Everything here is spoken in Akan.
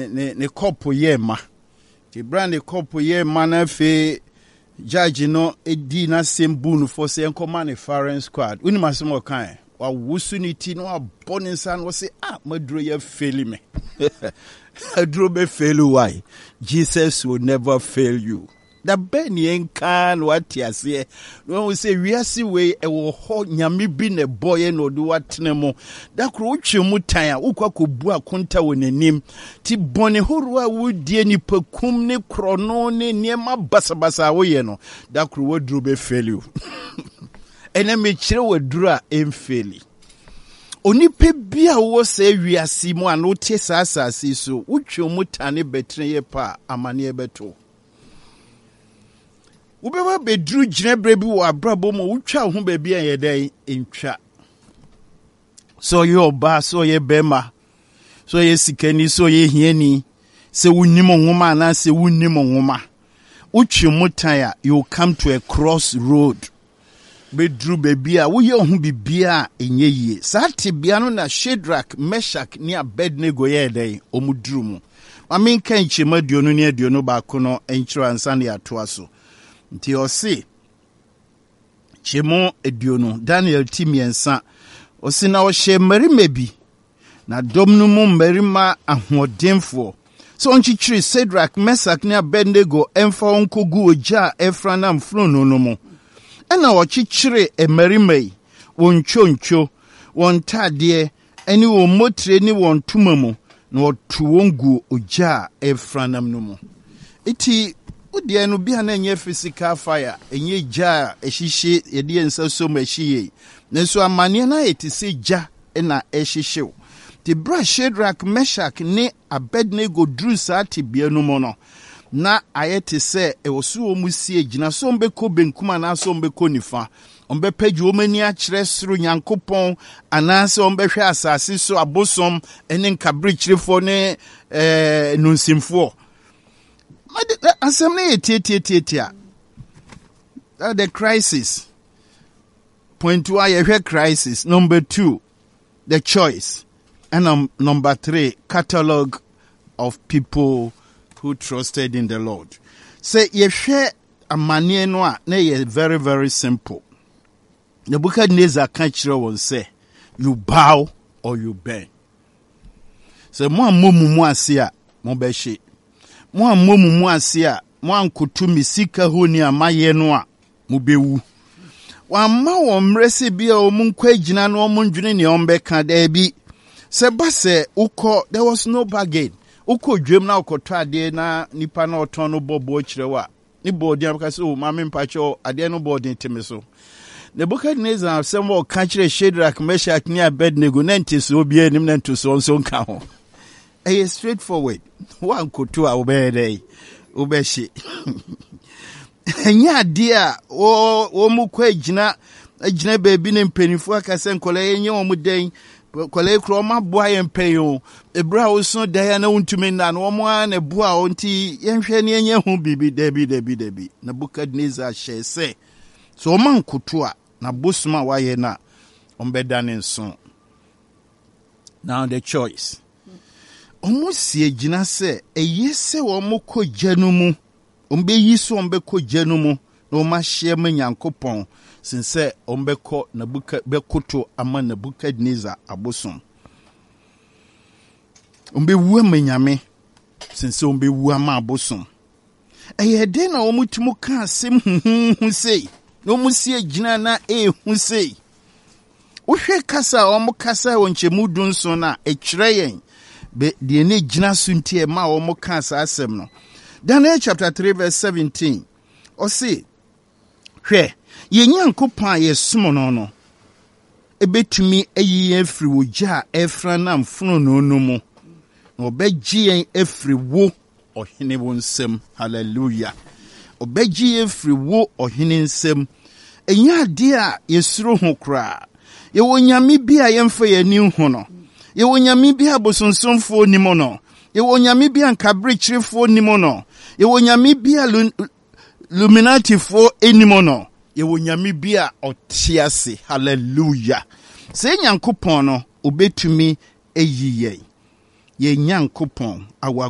ne kopo yema ti brand kopo yema na fe judge no edi na sembu for say enko ne foreign squad uni masemo kan wa wusuniti no abone san wo say maduro ya fail me maduro be fail why Jesus will never fail you. The Benny and can what you say. When we say we are see way a ho nyame bi ne boy no do what nemo. That crouch mutaya ukwa kubua kunta wenenim. Ti bone horua wudie ni pekum ne krono ne niema basabasa we no. That crew would drube fail you. Ene me chire we dura emfeli. Onipe bia wo se wiase mu anote sasase so utwe mutane betre ye pa amane beto. Ubeba bedru ginebre bi wo abrabo mo utwa ho ba bia ye den entwa. So ye oba so ye bema. So ye sikani so ye hiani. Se wunnim nwoma na se wunnim nwoma. Utwe mutaya you come to a crossroad. Bedru bebia wo ye ho bibia enye yie sate bia no na Shadrach Meshach ni Abednego ye den omudru mu mamen kan chema duonu ne aduonu ba ko no enchiro ansa ne atoa so nti o se chemo aduonu Daniel timiensa o se na o hye marima bi na dom no mu marima ahodenfo so onchichiri Shadrach Meshach ni Abednego emfa onkogu oja efranam frono no mu ena wachichire emerimei won choncho won tade eni won motre ni won tumamu na otu wongu oja efranam no mu iti udie no bia na enye physical fire enye ja ehihye yede ensa so mahie nenso amane na etise ja na ehihye ti bra Shadrach Meshach ni Abednego dru sa tibia no mo no na ayete se ewosu omusi egina so mbeko benkuma na so mbeko nifa ombepeju omani a kire suru Nyankopon anase ombehwe asase so abosom ene nkabri kirefo ne nunsimfo asem na yetietia the crisis point 1 yehwe crisis number 2 the choice and number 3 catalog of people who trusted in the Lord. Say yehwe amane no a na ye very very simple. Nebuchadnezzar can kire won say you bow or you burn. Say mo amomumu ase a mo be hye. Mo amomumu ase a mo ankotu misika honi amaye no a mo bewu. Wa ma wo mrese bia o mu nkwa agina no mo ndwene ne ombeka da bi. Se ba se ukọ there was no bargain. Uko dwem na ukoto ade na nipa na oton no bobo kirewa ni bodi amkase o mame mpacho ade no bodi nteme so Nebuchadnezzar asem wo ka kire Shadrach Meshach ni Abednego na ntiso obi anim na ntiso nso nka ho straightforward one koto a obede obehye enya ade a wo mu kwa agina baabi ne mpanifo akase nkole enye wo mu den kwale kro ma boa ye mpeyo ebra wo so da na wontumi na no mo a na boa onti yenhwe ne enye hu bibi dabi Nebuchadnezzar hye se so man koto a na bosuma wa ye na ombeda ne nso. Now the choice omusi egina se eyese wo moko ganu mu ombe yiso ombe ko ganu mu no ma hye ma Nyankopon since ombeko na bekoto ama Nebuchadnezzar abosom ombe wu amanyame since ombe wu ama abosom eyede na omutumu ka asem hu sei no musie egina na hu sei wohwe kasa omukasa wonchemu dunso na ekire yen be de ne gina suntie ma omukasa asem no. Daniel chapter 3 verse 17 o say hwe ye Nyankopon yesom no ebetumi ayi afri woja efranam funu no mu na obegye yen afri wo ohene wonsem. Hallelujah. Obegye afri wo ohene nsem enya de a yesuro ho kra ye wonyame bi a yemfa yani hu no ye wonyame bi abosonsomfo nimo no ye wonyame bi ankabre kirefo nimo no ye wonyame bi luminati fo enimo no ye wonyame bi a otiase. Hallelujah. Se Nyankopon no obetumi eyiye ye Nyankopon awa